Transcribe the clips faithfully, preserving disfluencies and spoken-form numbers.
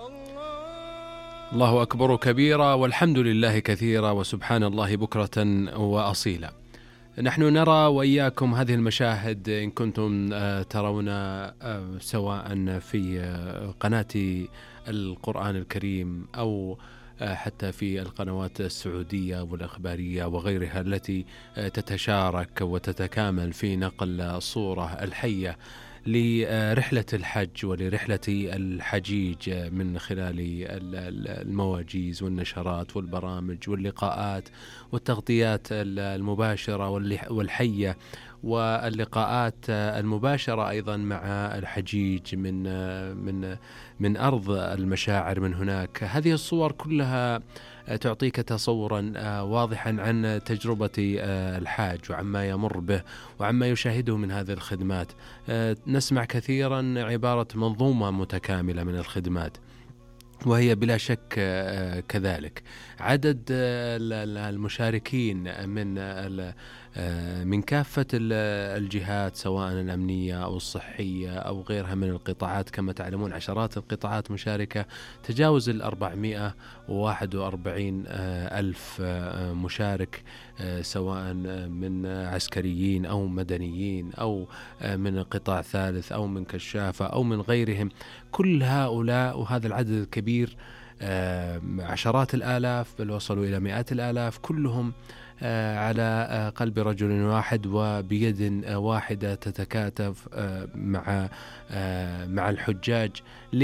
الله أكبر كبيرا، والحمد لله كثيرا، وسبحان الله بكرة وأصيلا. نحن نرى وإياكم هذه المشاهد إن كنتم ترون سواء في قناة القرآن الكريم أو حتى في القنوات السعودية والإخبارية وغيرها التي تتشارك وتتكامل في نقل الصورة الحية لرحلة الحج ولرحلة الحجيج من خلال المواجيز والنشرات والبرامج واللقاءات والتغطيات المباشرة والحية واللقاءات المباشرة أيضا مع الحجيج من من من أرض المشاعر من هناك. هذه الصور كلها تعطيك تصورا واضحا عن تجربة الحاج وعما يمر به وعما يشاهده من هذه الخدمات. نسمع كثيرا عبارة منظومة متكاملة من الخدمات، وهي بلا شك كذلك. عدد المشاركين من من كافة الجهات سواء الأمنية أو الصحية أو غيرها من القطاعات، كما تعلمون عشرات القطاعات مشاركة، تجاوز الأربعمائة وواحد وأربعين ألف مشارك، سواء من عسكريين أو مدنيين أو من قطاع ثالث أو من كشافة أو من غيرهم. كل هؤلاء وهذا العدد الكبير، عشرات الآلاف بل وصلوا إلى مئات الآلاف، كلهم على قلب رجل واحد وبيد واحدة تتكاتف مع مع الحجاج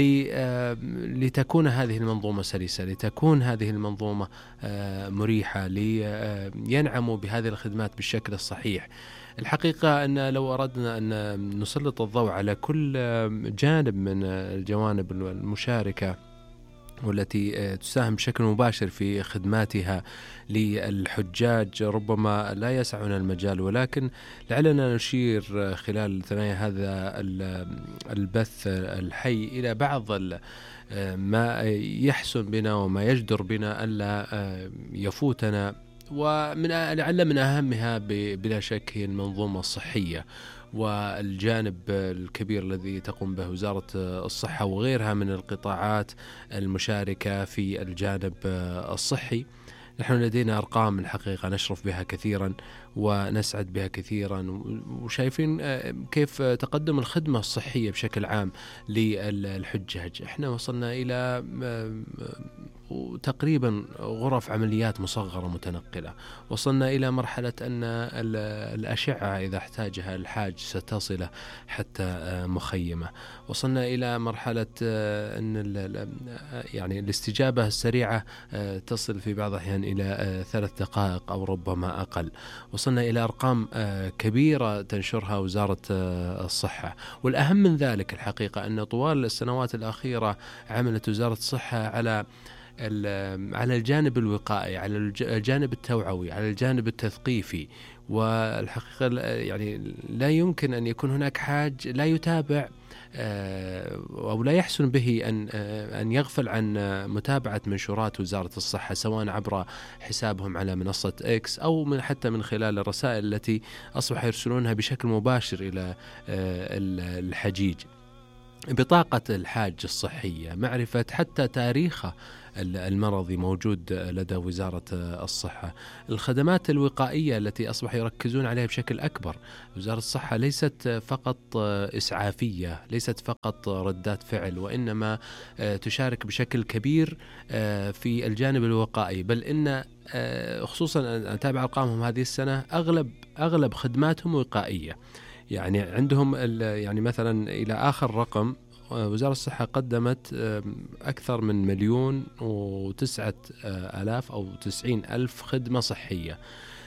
لتكون هذه المنظومة سلسة، لتكون هذه المنظومة مريحة، لينعموا بهذه الخدمات بالشكل الصحيح. الحقيقة أن لو أردنا أن نسلط الضوء على كل جانب من الجوانب المشاركة والتي تساهم بشكل مباشر في خدماتها للحجاج، ربما لا يسعنا المجال، ولكن لعلنا نشير خلال ثنايا هذا البث الحي إلى بعض ما يحسن بنا وما يجدر بنا ألا يفوتنا، ومن لعل من أهمها بلا شك هي المنظومة الصحية والجانب الكبير الذي تقوم به وزارة الصحة وغيرها من القطاعات المشاركة في الجانب الصحي. نحن لدينا أرقام الحقيقة نشرف بها كثيرا ونسعد بها كثيرا، وشايفين كيف تقدم الخدمة الصحية بشكل عام للحجاج. احنا وصلنا إلى تقريبا غرف عمليات مصغرة متنقلة، وصلنا إلى مرحلة أن الأشعة إذا احتاجها الحاج ستصل حتى مخيمة، وصلنا إلى مرحلة أن يعني الاستجابة السريعة تصل في بعض الأحيان إلى ثلاث دقائق أو ربما أقل. وصلنا إلى أرقام كبيرة تنشرها وزارة الصحة. والأهم من ذلك الحقيقة أن طوال السنوات الأخيرة عملت وزارة الصحة على على الجانب الوقائي، على الجانب التوعوي، على الجانب التثقيفي. والحقيقة يعني لا يمكن أن يكون هناك حاج لا يتابع أو لا يحسن به أن أن يغفل عن متابعة منشورات وزارة الصحة، سواء عبر حسابهم على منصة إكس أو من حتى من خلال الرسائل التي أصبح يرسلونها بشكل مباشر إلى الحجيج. بطاقة الحاج الصحية، معرفة حتى تاريخه المرضي موجود لدى وزارة الصحة. الخدمات الوقائية التي أصبح يركزون عليها بشكل أكبر. وزارة الصحة ليست فقط إسعافية، ليست فقط ردات فعل، وإنما تشارك بشكل كبير في الجانب الوقائي. بل إن خصوصا أتابع أرقامهم هذه السنة أغلب أغلب خدماتهم وقائية. يعني عندهم يعني مثلا إلى آخر رقم وزارة الصحة قدمت أكثر من مليون وتسعة آلاف أو تسعين ألف خدمة صحية،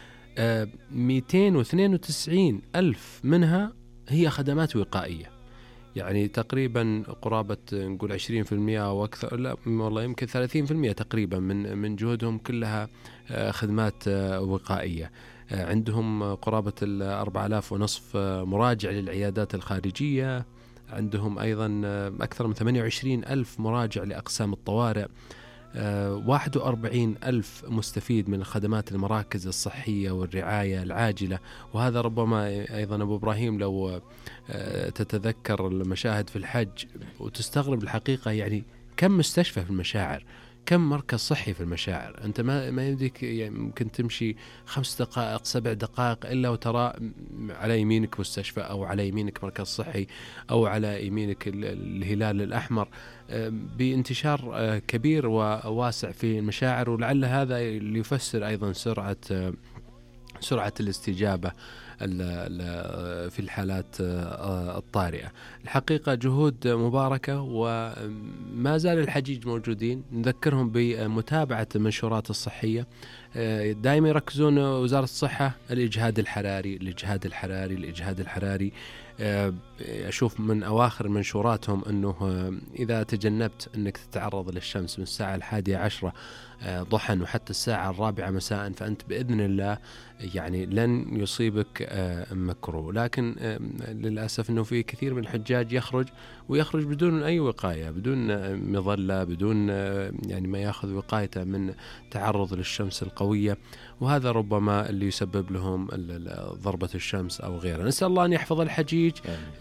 مئتين واثنين وتسعين ألف منها هي خدمات وقائية. يعني تقريبا قرابة نقول عشرين في المئة أو أكثر، لا والله يمكن ثلاثين في المئة تقريبا من من جهودهم كلها خدمات وقائية. عندهم قرابة الأربع آلاف ونصف مراجع للعيادات الخارجية. عندهم أيضا أكثر من ثمانية وعشرين ألف مراجع لأقسام الطوارئ. واحد وأربعين ألف مستفيد من خدمات المراكز الصحية والرعاية العاجلة. وهذا ربما أيضا أبو إبراهيم لو تتذكر المشاهد في الحج وتستغرب الحقيقة، يعني كم مستشفى في المشاعر، كم مركز صحي في المشاعر. أنت ما ما يمديك يعني ممكن تمشي خمس دقائق سبع دقائق إلا وترى على يمينك مستشفى، أو على يمينك مركز صحي، أو على يمينك الهلال الأحمر، بانتشار كبير وواسع في المشاعر. ولعل هذا اللي يفسر أيضا سرعة سرعة الاستجابة في الحالات الطارئة. الحقيقة جهود مباركة، وما زال الحجيج موجودين. نذكرهم بمتابعة المنشورات الصحية. دائما يركزون وزارة الصحة الإجهاد الحراري الإجهاد الحراري الإجهاد الحراري. أشوف من أواخر منشوراتهم أنه إذا تجنبت أنك تتعرض للشمس من الساعة الحادية عشرة ضحى وحتى الساعة الرابعة مساء فأنت بإذن الله يعني لن يصيبك مكروه. لكن للأسف أنه في كثير من الحجاج يخرج ويخرج بدون أي وقاية، بدون مظلة، بدون يعني ما يأخذ وقايته من تعرض للشمس القوية، وهذا ربما اللي يسبب لهم ضربة الشمس أو غيرها. نسأل الله أن يحفظ الحجيج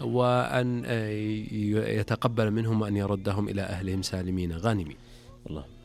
وأن يتقبل منهم وأن يردهم إلى أهلهم سالمين غانمين. الله